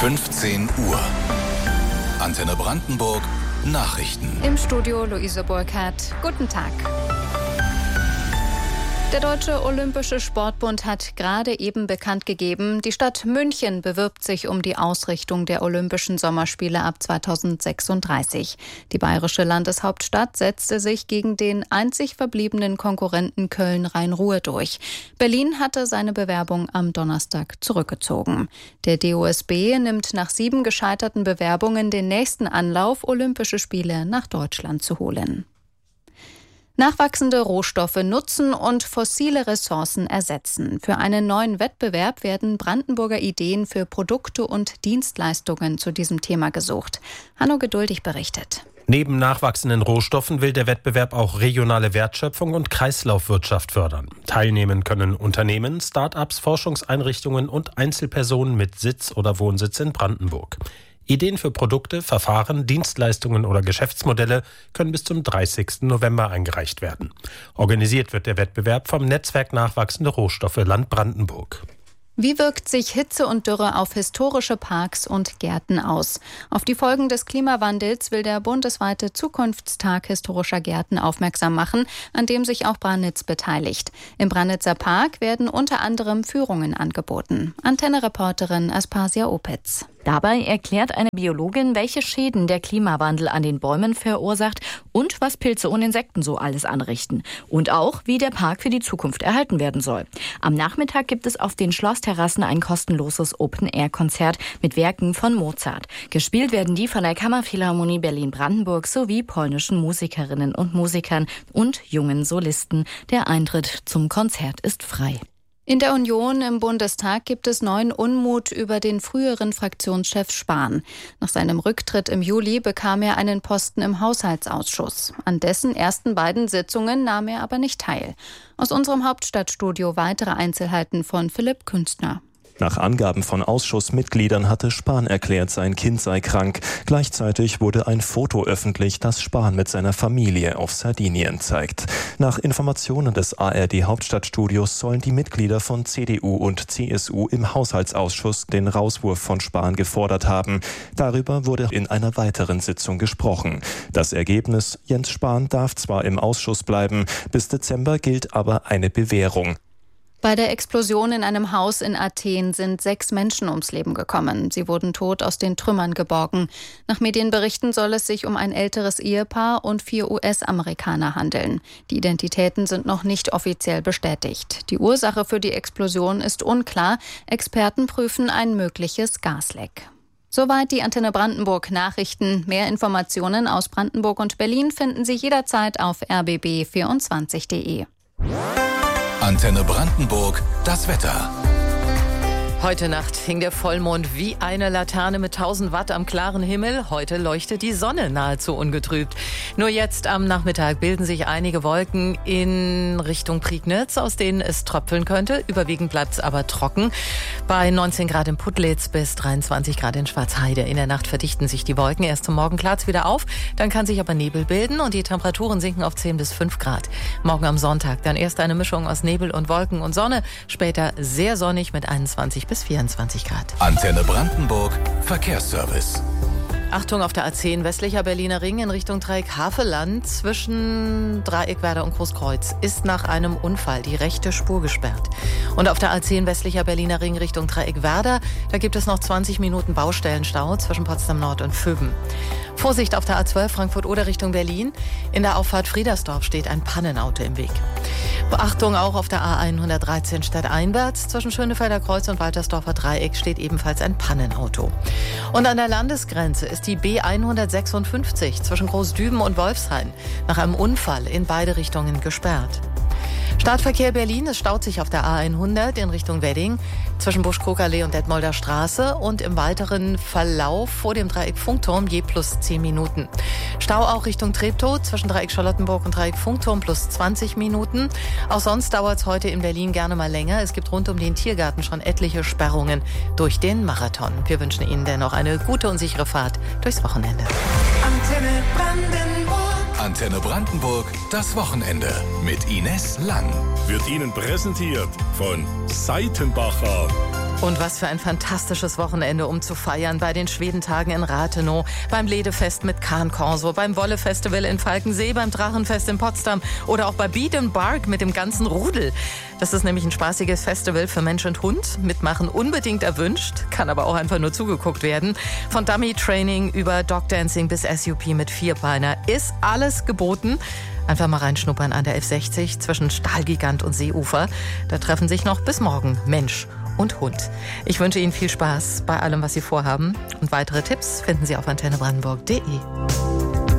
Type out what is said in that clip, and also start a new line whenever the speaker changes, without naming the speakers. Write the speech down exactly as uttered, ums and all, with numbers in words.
fünfzehn Uhr. Antenne Brandenburg Nachrichten.
Im Studio Luise Burkhardt. Guten Tag. Der Deutsche Olympische Sportbund hat gerade eben bekannt gegeben, die Stadt München bewirbt sich um die Ausrichtung der Olympischen Sommerspiele ab zweitausendsechsunddreißig. Die bayerische Landeshauptstadt setzte sich gegen den einzig verbliebenen Konkurrenten Köln-Rhein-Ruhr durch. Berlin hatte seine Bewerbung am Donnerstag zurückgezogen. Der D O S B nimmt nach sieben gescheiterten Bewerbungen den nächsten Anlauf, Olympische Spiele nach Deutschland zu holen. Nachwachsende Rohstoffe nutzen und fossile Ressourcen ersetzen. Für einen neuen Wettbewerb werden Brandenburger Ideen für Produkte und Dienstleistungen zu diesem Thema gesucht. Hanno Geduldig berichtet.
Neben nachwachsenden Rohstoffen will der Wettbewerb auch regionale Wertschöpfung und Kreislaufwirtschaft fördern. Teilnehmen können Unternehmen, Start-ups, Forschungseinrichtungen und Einzelpersonen mit Sitz oder Wohnsitz in Brandenburg. Ideen für Produkte, Verfahren, Dienstleistungen oder Geschäftsmodelle können bis zum dreißigsten November eingereicht werden. Organisiert wird der Wettbewerb vom Netzwerk Nachwachsende Rohstoffe Land Brandenburg.
Wie wirkt sich Hitze und Dürre auf historische Parks und Gärten aus? Auf die Folgen des Klimawandels will der bundesweite Zukunftstag historischer Gärten aufmerksam machen, an dem sich auch Brannitz beteiligt. Im Brannitzer Park werden unter anderem Führungen angeboten. Antenne-Reporterin Aspasia Opitz.
Dabei erklärt eine Biologin, welche Schäden der Klimawandel an den Bäumen verursacht und was Pilze und Insekten so alles anrichten. Und auch, wie der Park für die Zukunft erhalten werden soll. Am Nachmittag gibt es auf den Schlossterrassen ein kostenloses Open-Air-Konzert mit Werken von Mozart. Gespielt werden die von der Kammerphilharmonie Berlin-Brandenburg sowie polnischen Musikerinnen und Musikern und jungen Solisten. Der Eintritt zum Konzert ist frei.
In der Union im Bundestag gibt es neuen Unmut über den früheren Fraktionschef Spahn. Nach seinem Rücktritt im Juli bekam er einen Posten im Haushaltsausschuss. An dessen ersten beiden Sitzungen nahm er aber nicht teil. Aus unserem Hauptstadtstudio weitere Einzelheiten von Philipp Künstner.
Nach Angaben von Ausschussmitgliedern hatte Spahn erklärt, sein Kind sei krank. Gleichzeitig wurde ein Foto öffentlich, das Spahn mit seiner Familie auf Sardinien zeigt. Nach Informationen des A R D-Hauptstadtstudios sollen die Mitglieder von C D U und C S U im Haushaltsausschuss den Rauswurf von Spahn gefordert haben. Darüber wurde in einer weiteren Sitzung gesprochen. Das Ergebnis: Jens Spahn darf zwar im Ausschuss bleiben, bis Dezember gilt aber eine Bewährung.
Bei der Explosion in einem Haus in Athen sind sechs Menschen ums Leben gekommen. Sie wurden tot aus den Trümmern geborgen. Nach Medienberichten soll es sich um ein älteres Ehepaar und vier U S-Amerikaner handeln. Die Identitäten sind noch nicht offiziell bestätigt. Die Ursache für die Explosion ist unklar. Experten prüfen ein mögliches Gasleck. Soweit die Antenne Brandenburg Nachrichten. Mehr Informationen aus Brandenburg und Berlin finden Sie jederzeit auf r b b vierundzwanzig punkt d e.
Antenne Brandenburg, das Wetter.
Heute Nacht hing der Vollmond wie eine Laterne mit tausend Watt am klaren Himmel. Heute leuchtet die Sonne nahezu ungetrübt. Nur jetzt am Nachmittag bilden sich einige Wolken in Richtung Prignitz, aus denen es tröpfeln könnte. Überwiegend bleibt es aber trocken. Bei neunzehn Grad in Putlitz bis dreiundzwanzig Grad in Schwarzheide. In der Nacht verdichten sich die Wolken. Erst zum Morgen klart es wieder auf. Dann kann sich aber Nebel bilden und die Temperaturen sinken auf zehn bis fünf Grad. Morgen am Sonntag dann erst eine Mischung aus Nebel und Wolken und Sonne. Später sehr sonnig mit einundzwanzig bis vierundzwanzig Grad.
Antenne Brandenburg Verkehrsservice.
Achtung auf der A zehn westlicher Berliner Ring in Richtung Dreieck Havelland zwischen Dreieckwerder und Großkreuz ist nach einem Unfall die rechte Spur gesperrt. Und auf der A zehn westlicher Berliner Ring Richtung Dreieckwerder, da gibt es noch zwanzig Minuten Baustellenstau zwischen Potsdam Nord und Vöben. Vorsicht auf der A zwölf Frankfurt-Oder Richtung Berlin. In der Auffahrt Friedersdorf steht ein Pannenauto im Weg. Beachtung auch auf der A hundertdreizehn stadteinwärts. Zwischen Schönefelder Kreuz und Waltersdorfer Dreieck steht ebenfalls ein Pannenauto. Und an der Landesgrenze ist die B hundertsechsundfünfzig zwischen Großdüben und Wolfshain nach einem Unfall in beide Richtungen gesperrt. Stadtverkehr Berlin, es staut sich auf der A hundert in Richtung Wedding zwischen Busch-Kokerlee und Detmolder Straße und im weiteren Verlauf vor dem Dreieck Funkturm je plus zehn Minuten. Stau auch Richtung Treptow zwischen Dreieck Charlottenburg und Dreieck Funkturm plus zwanzig Minuten. Auch sonst dauert es heute in Berlin gerne mal länger. Es gibt rund um den Tiergarten schon etliche Sperrungen durch den Marathon. Wir wünschen Ihnen dennoch eine gute und sichere Fahrt durchs Wochenende.
Antenne Brandenburg. Antenne Brandenburg, das Wochenende mit Ines Lang.
Wird Ihnen präsentiert von Seitenbacher.
Und was für ein fantastisches Wochenende, um zu feiern. Bei den Schwedentagen in Rathenow, beim Ledefest mit Kahn Corso, beim Wolle-Festival in Falkensee, beim Drachenfest in Potsdam oder auch bei Beat and Bark mit dem ganzen Rudel. Das ist nämlich ein spaßiges Festival für Mensch und Hund. Mitmachen unbedingt erwünscht, kann aber auch einfach nur zugeguckt werden. Von Dummy-Training über Dog-Dancing bis S U P mit Vierbeiner ist alles geboten. Einfach mal reinschnuppern an der F sechzig zwischen Stahlgigant und Seeufer. Da treffen sich noch bis morgen Mensch und Hund. Ich wünsche Ihnen viel Spaß bei allem, was Sie vorhaben. Und weitere Tipps finden Sie auf antenne brandenburg punkt de.